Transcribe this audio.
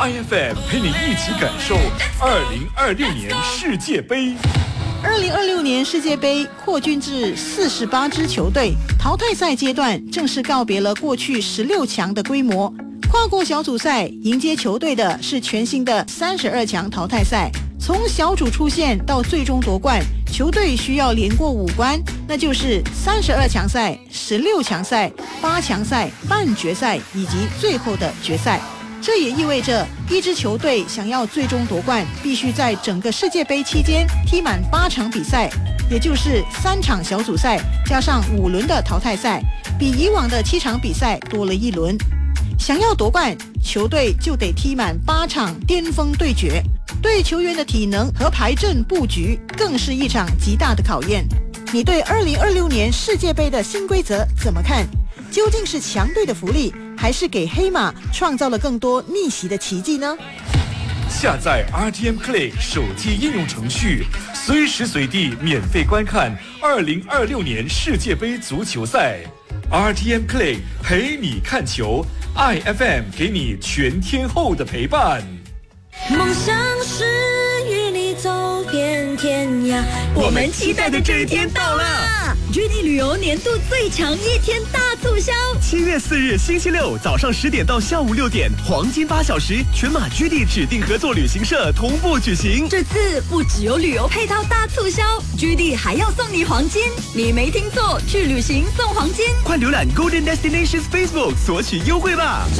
，IFM 陪你一起感受2026年世界杯。 2026年世界杯扩军至48支球队，淘汰赛阶段正式告别了过去16强的规模。跨过小组赛迎接球队的是全新的32强淘汰赛。从小组出线到最终夺冠，球队需要连过5关，那就是32强赛、16强赛、8强赛、半决赛以及最后的决赛。这也意味着一支球队想要最终夺冠，必须在整个世界杯期间踢满8场比赛，也就是3场小组赛加上5轮的淘汰赛，比以往的7场比赛多了1轮。想要夺冠，球队就得踢满8场巅峰对决，对球员的体能和排阵布局更是一场极大的考验。你对2026年世界杯的新规则怎么看？究竟是强队的福利，还是给黑马创造了更多逆袭的奇迹呢？ 下载 RTM Play 手机应用程序，随时随地免费观看2026年世界杯足球赛。RTM Play 陪你看球，IFM 给你全天候的陪伴。 梦想是与你走遍天涯，我们期待的这一天到了。GD 旅游年度最长1天大促销 ，7月4日星期六早上10点到下午6点，黄金8小时，全马GD指定合作旅行社同步举行。 这次不只有旅游配套大促销，GD 还要送你黄金。你没听错，去旅行送黄金， 快浏览 Golden Destinations Facebook 索取优惠吧。